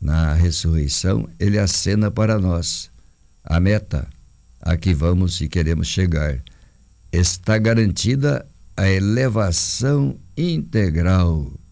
na ressurreição, ele acena para nós a meta a que vamos e queremos chegar. Está garantida a elevação integral